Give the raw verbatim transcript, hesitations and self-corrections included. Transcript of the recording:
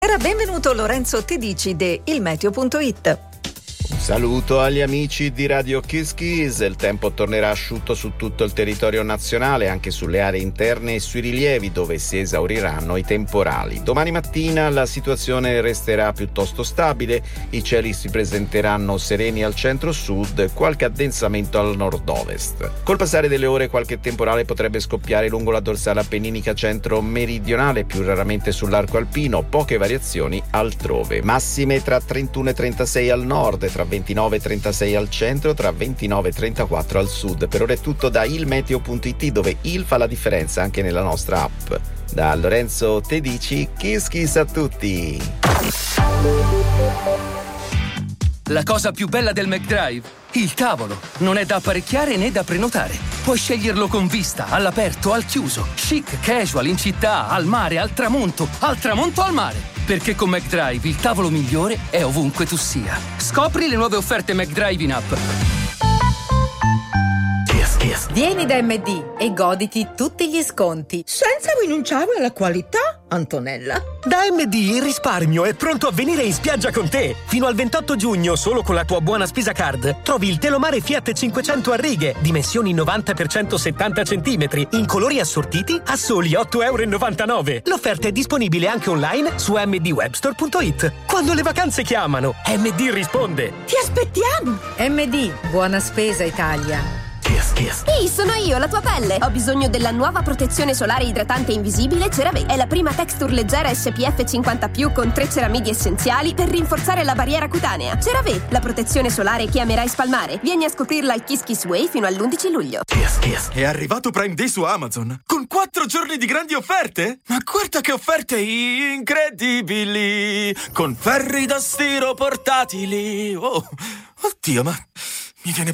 Buonasera, benvenuto Lorenzo Tedici de il meteo punto it. Un saluto agli amici di Radio Kiss Kiss. Il tempo tornerà asciutto su tutto il territorio nazionale, anche sulle aree interne e sui rilievi dove si esauriranno i temporali. Domani mattina la situazione resterà piuttosto stabile, i cieli si presenteranno sereni al centro-sud, qualche addensamento al nord-ovest. Col passare delle ore qualche temporale potrebbe scoppiare lungo la dorsale appenninica centro-meridionale, più raramente sull'arco alpino, poche variazioni altrove. Massime tra trentuno e trentasei al nord, tra ventinove e trentasei al centro, tra ventinove e trentaquattro al sud. Per ora è tutto da il meteo punto it, dove il fa la differenza anche nella nostra app. Da Lorenzo Tedici, kiss kiss a tutti! La cosa più bella del McDrive? Il tavolo. Non è da apparecchiare né da prenotare. Puoi sceglierlo con vista, all'aperto, al chiuso, chic, casual, in città, al mare, al tramonto, al tramonto al mare. Perché con McDrive il tavolo migliore è ovunque tu sia. Scopri le nuove offerte McDrive in app. Vieni da M D e goditi tutti gli sconti, senza rinunciare alla qualità, Antonella. Da M D il risparmio è pronto a venire in spiaggia con te. Fino al ventotto giugno, solo con la tua buona spesa card, trovi il Telomare Fiat cinquecento a righe, dimensioni novanta per centosettanta centimetri, in colori assortiti a soli otto e novantanove euro. L'offerta è disponibile anche online su m d webstore punto it. Quando le vacanze chiamano, M D risponde. Ti aspettiamo! M D, buona spesa Italia. Ehi, sono io, la tua pelle! Ho bisogno della nuova protezione solare idratante invisibile CeraVe. È la prima texture leggera S P F cinquanta più con tre ceramidi essenziali per rinforzare la barriera cutanea. CeraVe, la protezione solare che amerai spalmare. Vieni a scoprirla al Kiss Kiss Way fino all'undici luglio. È arrivato Prime Day su Amazon con quattro giorni di grandi offerte? Ma guarda che offerte incredibili! Con ferri da stiro portatili. Oh, oddio, ma mi viene